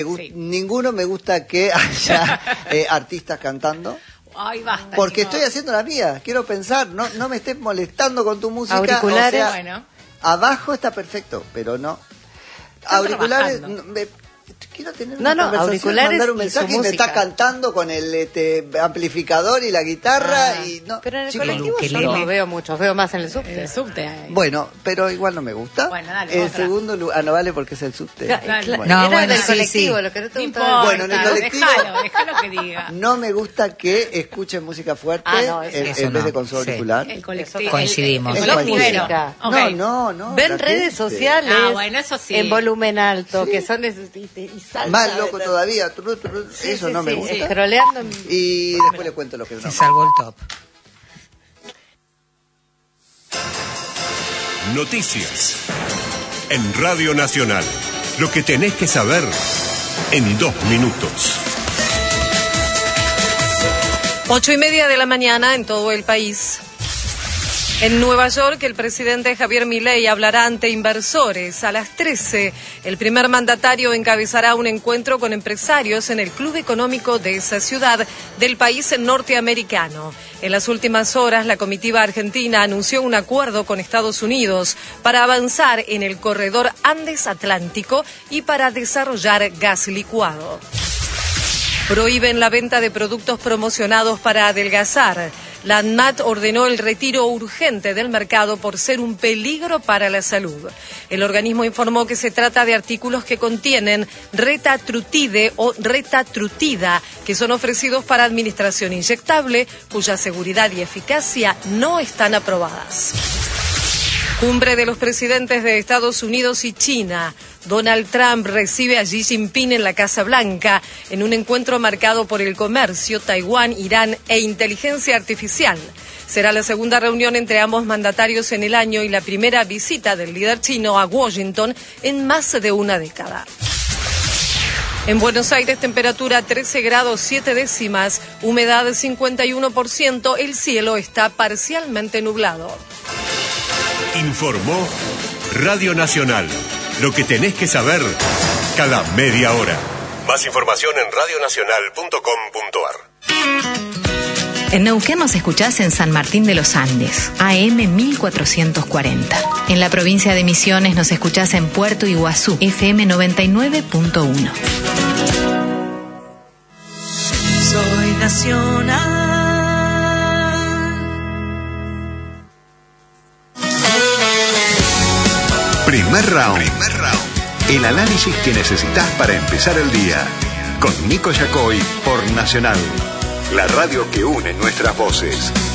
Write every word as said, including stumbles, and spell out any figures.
Sí. Ninguno me gusta que haya eh, artistas cantando. Ay, basta. Porque chicos. estoy haciendo la mía, quiero pensar, no, no me estés molestando con tu música. Auriculares, o sea, bueno. Abajo está perfecto, pero no. Están Auriculares, trabajando. no, me, quiero tener No, una no, conversación, auriculares mandar un y mensaje su y, me música. está cantando con el este, amplificador y la guitarra Ah, y no. pero en el chicos, colectivo yo ukelele. no veo muchos, veo más en el subte. El subte. eh. Bueno, pero igual no me gusta. Bueno, dale, el otra. segundo lugar, ah, no vale porque es el subte. Cla- Claro. cla- Bueno. Era No, bueno, del sí, colectivo, sí. lo que no te No gustaba. importa, Bueno, en el colectivo- déjalo, déjalo que diga. No me gusta que escuchen música fuerte Ah, no, eso en, no. en Eso vez de no, con su sí. auricular. El colectivo. Coincidimos. El, Es el cualquiera. colectivero. No, Ok. no, no. Ven la redes gente. sociales Ah, bueno, eso sí. en volumen alto, Sí. que son esos, y, y salta, Más loco ¿verdad? todavía. tru, tru, Sí, eso sí, no me sí, gusta. scrolleando en- Y después le cuento lo que no. Se salvó el top. Noticias. En Radio Nacional. Lo que tenés que saber en dos minutos. Ocho y media de la mañana en todo el país. En Nueva York, el presidente Javier Milei hablará ante inversores. A las trece, el primer mandatario encabezará un encuentro con empresarios en el Club Económico de esa ciudad del país norteamericano. En las últimas horas, la comitiva argentina anunció un acuerdo con Estados Unidos para avanzar en el corredor Andes-Atlántico y para desarrollar gas licuado. Prohíben la venta de productos promocionados para adelgazar. La ANMAT ordenó el retiro urgente del mercado por ser un peligro para la salud. El organismo informó que se trata de artículos que contienen retatrutide o retatrutida, que son ofrecidos para administración inyectable, cuya seguridad y eficacia no están aprobadas. Cumbre de los presidentes de Estados Unidos y China. Donald Trump recibe a Xi Jinping en la Casa Blanca en un encuentro marcado por el comercio, Taiwán, Irán e inteligencia artificial. Será la segunda reunión entre ambos mandatarios en el año y la primera visita del líder chino a Washington en más de una década. En Buenos Aires, temperatura trece grados siete décimas, humedad cincuenta y uno por ciento, el cielo está parcialmente nublado. Informó Radio Nacional. Lo que tenés que saber cada media hora. Más información en radionacional punto com punto ar. En Neuquén nos escuchás en San Martín de los Andes, A M mil cuatrocientos cuarenta. En la provincia de Misiones nos escuchás en Puerto Iguazú, F M noventa y nueve punto uno. Soy nacional. Primer round. Primer round. El análisis que necesitas para empezar el día. Con Nico Yacoy por Nacional. La radio que une nuestras voces.